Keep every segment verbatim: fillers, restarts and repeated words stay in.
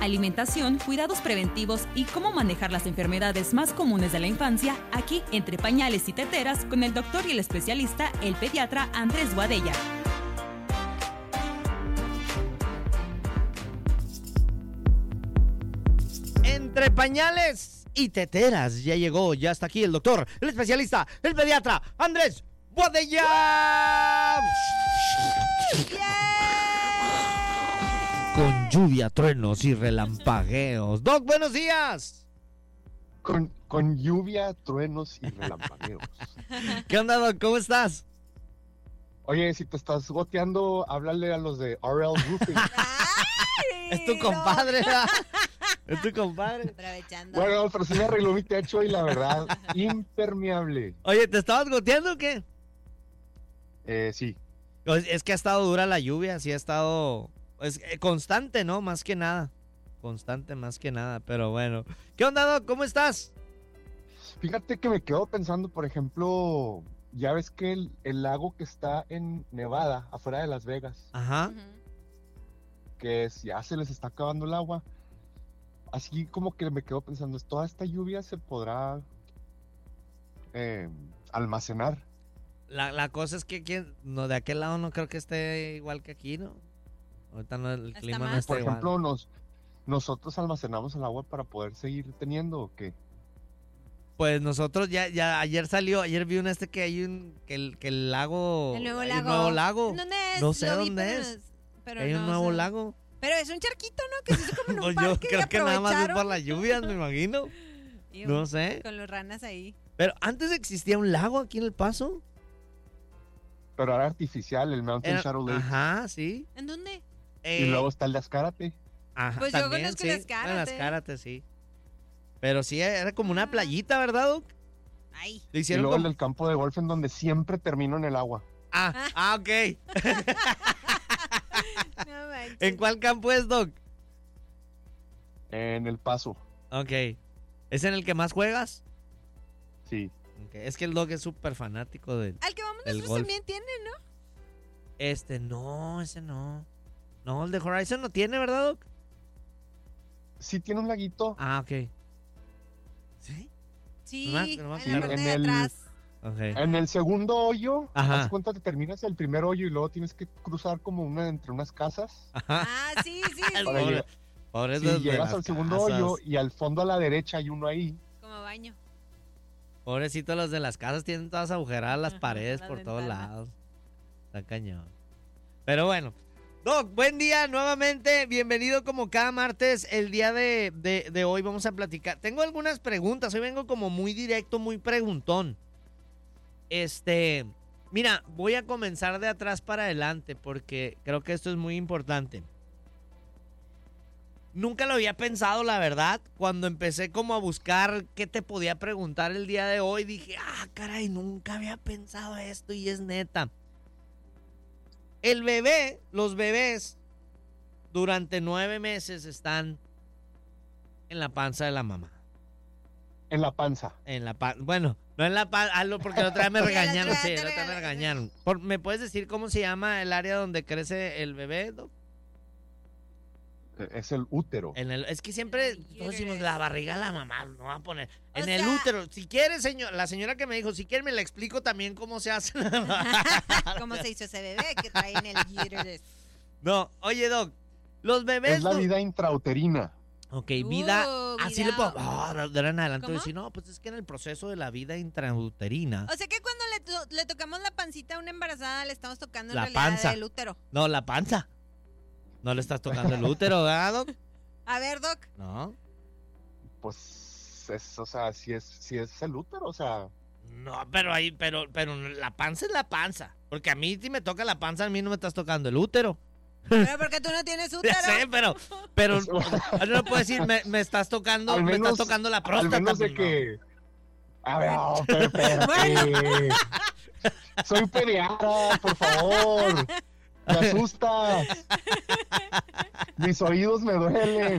alimentación, cuidados preventivos y cómo manejar las enfermedades más comunes de la infancia, aquí entre pañales y teteras con el doctor y el especialista, el pediatra Andrés Boadella. Entre pañales y teteras, ya llegó, ya está aquí el doctor, el especialista, el pediatra, Andrés Boadella. Yeah. Con lluvia, truenos y relampagueos. Doc, buenos días. Con, con lluvia, truenos y relampagueos. ¿Qué onda, Doc? ¿Cómo estás? Oye, si te estás goteando, háblale a los de R L Roofing. Es tu compadre, ¿verdad? Es tu compadre. Aprovechando. Bueno, pero se me arregló mi techo y la verdad, impermeable. Oye, ¿te estabas goteando o qué? Eh, sí. Es que ha estado dura la lluvia, sí ha estado... Es constante, ¿no? Más que nada. Constante más que nada, pero bueno. ¿Qué onda, Doc? ¿Cómo estás? Fíjate que me quedo pensando, por ejemplo, ya ves que el, el lago que está en Nevada, afuera de Las Vegas, Ajá. Uh-huh. que si ya se les está acabando el agua, así como que me quedo pensando, ¿toda esta lluvia se podrá eh, almacenar? La, la cosa es que aquí, no, de aquel lado no creo que esté igual que aquí, ¿no? Ahorita no, el Está clima más. no está Por igual. ejemplo, nos, nosotros almacenamos el agua para poder seguir teniendo, ¿o qué? Pues nosotros ya, ya ayer salió, ayer vi un este que hay un, que el, que el lago, El nuevo hay lago. un nuevo lago. ¿Dónde es? No sé Lo vi, dónde pero- es. pero Hay un no nuevo sé. lago. Pero es un charquito, ¿no? Que se hizo como en un Pues parque yo y creo que nada más es aprovecharon. por las lluvias, me imagino. Iu, No sé. Con los ranas ahí. Pero antes existía un lago aquí en El Paso. Pero era artificial, el Mountain Era- Shadow Lake. Ajá, sí. ¿En dónde? Eh, Y luego está el de Azcárate. ajá, Pues yo también, conozco sí. las Cárate. Bueno, las Cárate, sí. Pero sí, era como una playita, ¿verdad, Doc? Ay. Lo Y hicieron luego el como... del campo de golf en donde siempre termino en el agua. Ah, ah, ok. No manches. ¿En cuál campo es, Doc? En El Paso, Ok. ¿Es en el que más juegas? sí. Ok, es que el Doc es súper fanático del... Al que vamos El nosotros golf. también tiene, ¿no? Este, no, ese no. No, el de Horizon no tiene, ¿verdad, Doc? Sí tiene un laguito. Ah, ok. ¿Sí? Sí, Nomás- nomás en la en parte de el- atrás. Ok. En el segundo hoyo, Ajá. haz cuenta que terminas el primer hoyo y luego tienes que cruzar como una entre unas casas. Ajá. Ah, sí, sí, sí. Para Pobre- llegar- pobres Si los de llegas las al segundo casas. hoyo y al fondo a la derecha hay uno ahí. Como baño. Pobrecitos los de las casas, tienen todas agujeradas las Ajá, paredes las por todos ventanas. lados. Está cañón. Pero bueno. Doc, buen día nuevamente. Bienvenido como cada martes. El día de, de, de hoy vamos a platicar. Tengo algunas preguntas. Hoy vengo como muy directo, muy preguntón. Este, mira, voy a comenzar de atrás para adelante porque creo que esto es muy importante. Nunca lo había pensado, la verdad. Cuando empecé como a buscar qué te podía preguntar el día de hoy, dije, ah, caray, nunca había pensado esto y es neta. El bebé, los bebés, durante nueve meses están en la panza de la mamá. En la panza. En la panza, bueno, no en la panza, porque la otra vez me Sí, la regañaron, otra sí, vez la te otra vez me regañaron. regañaron. Por- ¿Me puedes decir cómo se llama el área donde crece el bebé, Doc? Es el útero. En el, es que siempre El todos decimos uterus. la barriga de la mamá, no va a poner. O En el sea- útero, si quieres, señor, la señora que me dijo, si quieres me la explico también cómo se hace. ¿Cómo se hizo ese bebé que trae en el uterus? No, oye, Doc, los bebés. Es la no- vida intrauterina. Ok, vida. Uh, así vida. le puedo. ah, de ahora en adelante voy a ¿Cómo? decir, no, pues es que en el proceso de la vida intrauterina. O sea que cuando le, to- le tocamos la pancita a una embarazada, le estamos tocando en La realidad panza. el útero. No, la panza. No le estás tocando el útero, ¿verdad, Doc? A ver, Doc. No. Pues es, o sea, si es, si es el útero, o sea, No, pero ahí, pero, pero la panza es la panza. Porque a mí si me toca la panza, a mí no me estás tocando el útero. Pero porque tú no tienes útero. Ya sé, pero, pero no puedo decir, me, me estás tocando, al me menos, estás tocando la al próstata. menos de pues, que... A ver, no, pero espérate. Soy pediatra, por favor. Me asustas. Mis oídos me duelen.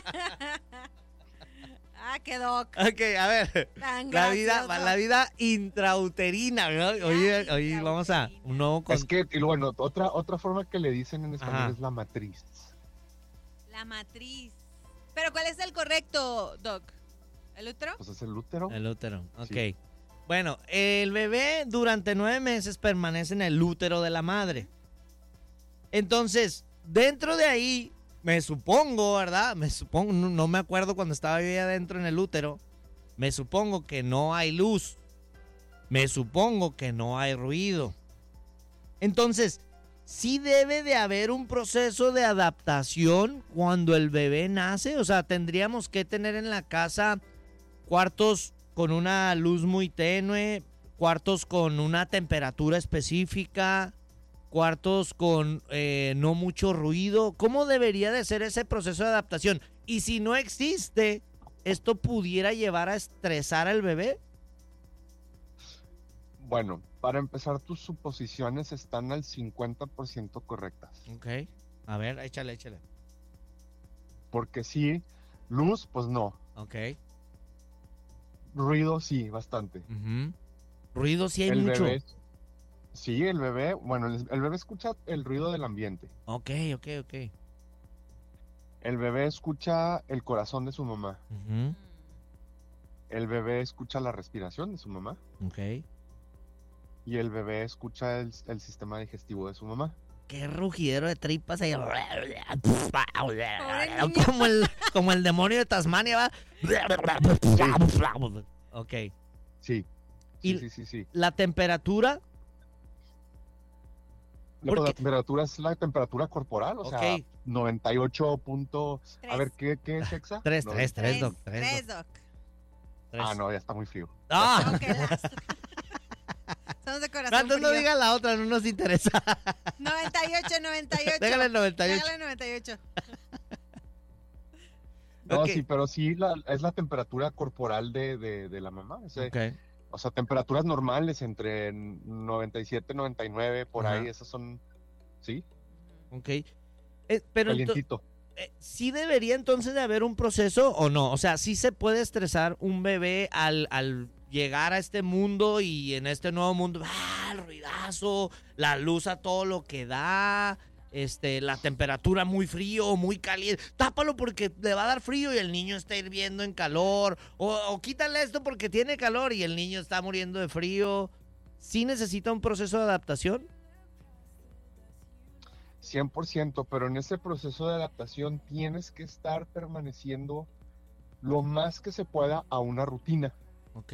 Ah, qué Doc. no. Ok, a ver. Tan La vida, gracioso. la vida intrauterina, ¿no? Oye, La oye, vamos a intrauterina. un nuevo con... Es que, y bueno, otra, otra forma que le dicen en español Ajá. es la matriz. La matriz. Pero ¿cuál es el correcto, Doc? ¿El útero? Pues es el útero. El útero, ok. Sí. Bueno, el bebé durante nueve meses permanece en el útero de la madre. Entonces, dentro de ahí, me supongo, ¿verdad? Me supongo, no, no me acuerdo cuando estaba yo ahí adentro en el útero. Me supongo que no hay luz. Me supongo que no hay ruido. Entonces, sí debe de haber un proceso de adaptación cuando el bebé nace. O sea, tendríamos que tener en la casa cuartos con una luz muy tenue, cuartos con una temperatura específica, cuartos con eh, no mucho ruido. ¿Cómo debería de ser ese proceso de adaptación? Y si no existe, ¿esto pudiera llevar a estresar al bebé? Bueno, para empezar, tus suposiciones están al cincuenta por ciento correctas. Ok, a ver, échale, échale. Porque sí, luz, pues no. Ok. Ruido, sí, bastante. Uh-huh. Ruido sí hay el mucho. Bebé, sí, el bebé, bueno, el, el bebé escucha el ruido del ambiente. Ok, ok, ok. El bebé escucha el corazón de su mamá. Uh-huh. El bebé escucha la respiración de su mamá. Ok. Y el bebé escucha el, el sistema digestivo de su mamá. Qué rugidero de tripas ahí. niño. Como el, como el demonio de Tasmania, ¿va? Ok. Sí, Y- sí, sí, sí, sí. La temperatura. La, ¿Por la qué? temperatura es la temperatura corporal, o sea, Ok. noventa y ocho punto... A Tres. ver, ¿qué, qué es exa? Tres, No, tres, tres, doc. Tres, Tres, doc. Doc. Tres. Ah, no, ya está muy frío. Ah. Ok, las- Somos de No, corazón entonces no frío. diga la otra, no nos interesa. noventa y ocho, noventa y ocho. Déjale el noventa y ocho. Déjale noventa y ocho. No, Ok. sí, pero sí la, es la temperatura corporal de, de, de la mamá. O sea, Ok. o sea, temperaturas normales entre noventa y siete, noventa y nueve, por Ajá. ahí, esas son... Sí, Ok. Eh, pero ento- calientito. eh, ¿sí debería entonces de haber un proceso o no? O sea, ¿sí se puede estresar un bebé al, al llegar a este mundo y en este nuevo mundo, ¡ah, el ruidazo, la luz a todo lo que da, este, la temperatura muy frío, muy caliente? Tápalo porque le va a dar frío y el niño está hirviendo en calor. O, o quítale esto porque tiene calor y el niño está muriendo de frío. ¿Sí necesita un proceso de adaptación? cien por ciento, pero en ese proceso de adaptación tienes que estar permaneciendo lo más que se pueda a una rutina, Ok,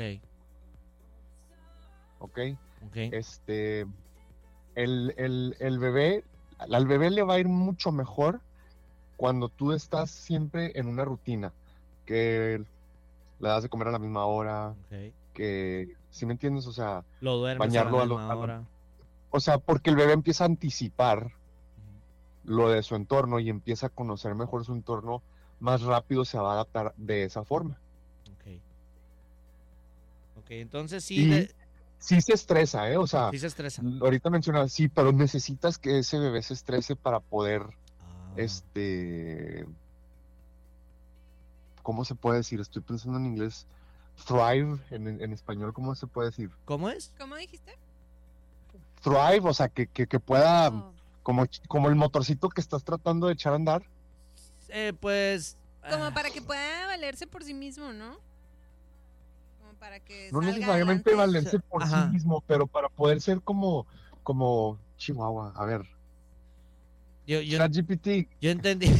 ¿ok? ok. Este, el, el, el bebé, al bebé le va a ir mucho mejor cuando tú estás siempre en una rutina, que le das de comer a la misma hora, ok. que, ¿sí me entiendes? O sea, Lo duermes bañarlo a a la lo- misma a lo- hora. o sea, porque el bebé empieza a anticipar lo de su entorno y empieza a conocer mejor su entorno, más rápido se va a adaptar de esa forma. Ok. Ok, entonces sí, Y de- sí se estresa, ¿eh? O sea, sí se estresa. ahorita mencionaba, sí, pero necesitas que ese bebé se estrese para poder, Ah, este, ¿cómo se puede decir? Estoy pensando en inglés, thrive, en, en español, ¿cómo se puede decir? ¿Cómo es? ¿Cómo dijiste? Thrive, o sea, que, que, que pueda, Oh. como, como el motorcito que estás tratando de echar a andar. Eh, pues... Como ah, para que pueda valerse por sí mismo, ¿no? Como para que No salga necesariamente adelante. valerse por Ajá. sí mismo, pero para poder ser como, como Chihuahua. A ver, Yo, yo, ChatGPT, yo entendí...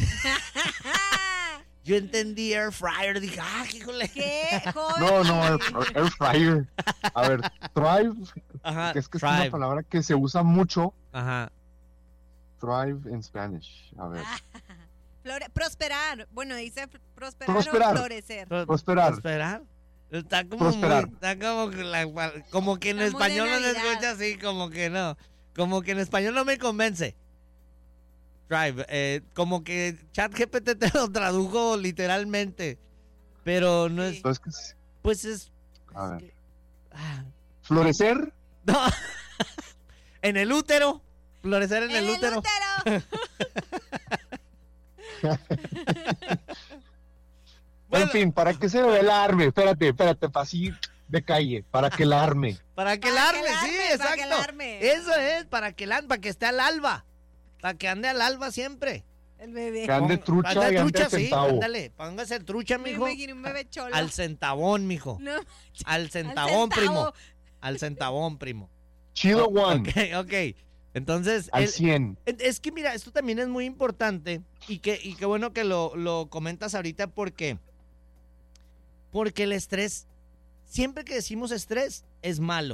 Yo entendí air fryer, dije, ah, híjole. ¿Qué? Joven. no, no, air, air fryer. A ver, thrive, Ajá, que es que es una thrive. palabra que se usa mucho. Ajá. Thrive en Spanish. A ver, Flore- prosperar. Bueno, dice pr- prosperar, Prosperar. o florecer. Pro- prosperar. Prosperar. Está como Prosperar. muy- está como que, la- como que en Está muy de español no se Navidad. escucha así, como que no. Como que en español no me convence. Drive, eh, como que ChatGPT te lo tradujo literalmente, pero no es, Sí. Entonces, ¿qué es? pues es, A es ver. que- ah, Florecer, no, en el útero, florecer en, ¡En el útero. Bueno, en fin, para que se bebé la arme. Espérate, espérate, para así de calle, para que la arme. para que el Para que arme, el sí, arme, para que el exacto. arme. Eso es, para que el, para que esté al alba, para que ande al alba siempre. El bebé. Que ande Pon- trucha ande y ande trucha, sí, centavo. ándale, póngase trucha, Me mijo. imagino un bebé cholo. Al centavón, mijo. No, Al al centavón, primo. centavo. Al centavón, primo. Chido O- one. Ok, ok. Entonces, Al el- cien. es que mira, esto también es muy importante y que y qué bueno que lo, lo comentas ahorita porque porque el estrés, siempre que decimos estrés, es malo.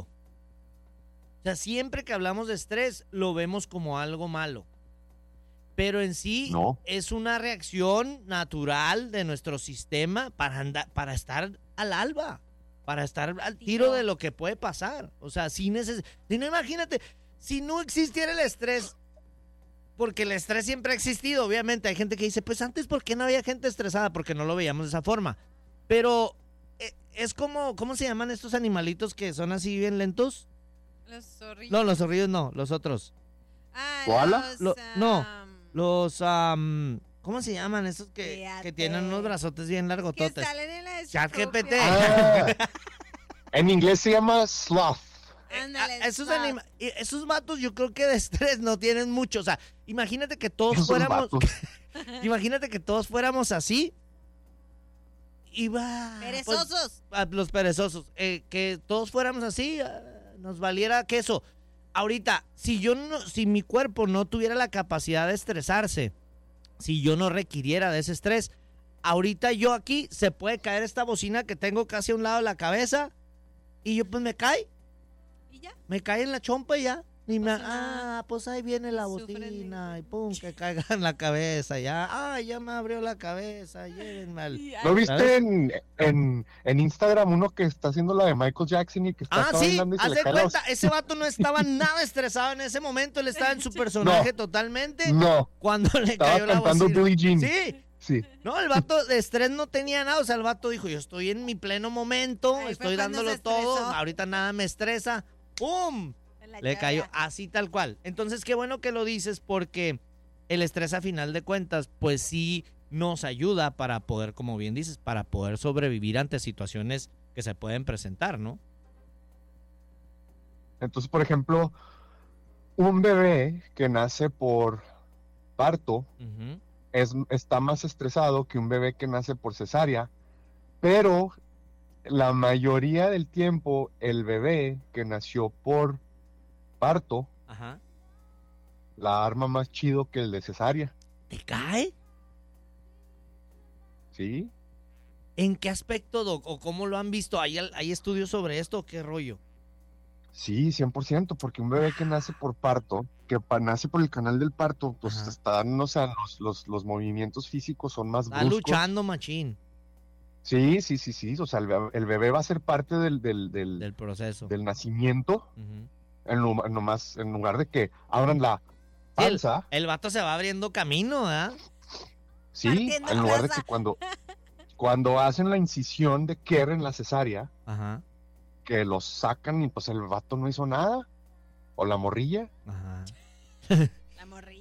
O sea, siempre que hablamos de estrés, lo vemos como algo malo. Pero en sí No. es una reacción natural de nuestro sistema para, andar, para estar al alba, para estar al tiro de lo que puede pasar. O sea, si, neces si no, imagínate, si no existiera el estrés, porque el estrés siempre ha existido, obviamente. Hay gente que dice, pues antes, ¿por qué no había gente estresada? Porque no lo veíamos de esa forma. Pero eh, es como, ¿cómo se llaman estos animalitos que son así bien lentos? Los zorrillos. No, los zorrillos no, los otros. Ah, ¿Koala? los, Lo- no. am, Los, am, ¿cómo se llaman estos que, Fíjate. que tienen unos brazotes bien que largototes? salen en la ChatGPT. estúpida. Ah, en inglés se llama sloth. Ándale, Ah, esos, stop. anima- eh, esos vatos yo creo que de estrés no tienen mucho. O sea, imagínate que todos Esos fuéramos, vatos. imagínate que todos fuéramos así. Y va. pues, Perezosos. a los perezosos, eh, que todos fuéramos así, ah, nos valiera queso. Ahorita, si yo no, si mi cuerpo no tuviera la capacidad de estresarse, si yo no requiriera de ese estrés, ahorita yo aquí se puede caer esta bocina que tengo casi a un lado de la cabeza y yo pues me cae, ¿Y ya? me cae en la chompa y ya. Y me, pasa nada. ah, pues ahí viene la Sufren de- bocina y pum, que caiga en la cabeza ya. Ah, ya me abrió la cabeza, llévenme al... Y- ¿No ay, viste en, en, en Instagram uno que está haciendo la de Michael Jackson y que está Ah, acá sí, bailando y se haz le de cae la cuenta, ese vato no estaba nada estresado en ese momento, él estaba en su personaje totalmente No, cuando le estaba cayó la cantando bocina. Billie Jean. Sí, Sí. no, el vato de estrés no tenía nada, o sea, el vato dijo, yo estoy en mi pleno momento, Ahí fue estoy cuando dándolo se todo, estresó. ahorita nada me estresa, ¡pum! en la Le cayó chora. así tal cual. Entonces, qué bueno que lo dices porque el estrés a final de cuentas, pues sí nos ayuda para poder, como bien dices, para poder sobrevivir ante situaciones que se pueden presentar, ¿no? Entonces, por ejemplo, un bebé que nace por parto Ujú. es, está más estresado que un bebé que nace por cesárea, pero la mayoría del tiempo el bebé que nació por parto Ajá. la arma más chido que el de cesárea, ¿Te cae? ¿sí? ¿En qué aspecto, Doc? ¿O cómo lo han visto? ¿Hay, al- hay estudios sobre esto o qué rollo? Sí, cien por ciento, porque un bebé que nace por parto, que pa- nace por el canal del parto, pues Ajá. están, o sea, los, los, los movimientos físicos son más Está bruscos. luchando, machín, Sí, sí, sí, sí, o sea, el, be- el bebé va a ser parte del, del, del, del proceso. del nacimiento, Ujú. en, lu- nomás, en lugar de que abran la Sí, el- panza, El vato se va abriendo camino, ¿verdad? sí, Partiendo en lugar de plaza. que cuando, cuando hacen la incisión de Kerr en la cesárea, Ajá, que los sacan y pues el vato no hizo nada, o la morrilla, ajá. La morrilla.